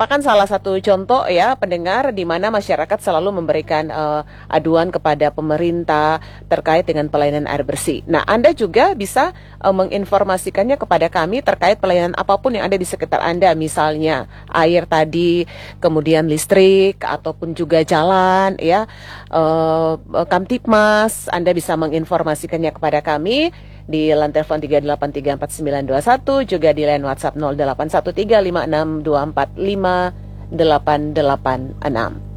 merupakan salah satu contoh ya pendengar di mana masyarakat selalu memberikan aduan kepada pemerintah terkait dengan pelayanan air bersih. Nah, Anda juga bisa menginformasikannya kepada kami terkait pelayanan apapun yang ada di sekitar Anda, misalnya air tadi, kemudian listrik ataupun juga jalan ya. Kamtipmas, Anda bisa menginformasikannya kepada kami di line telepon 3834921, juga di line WhatsApp 081356245886.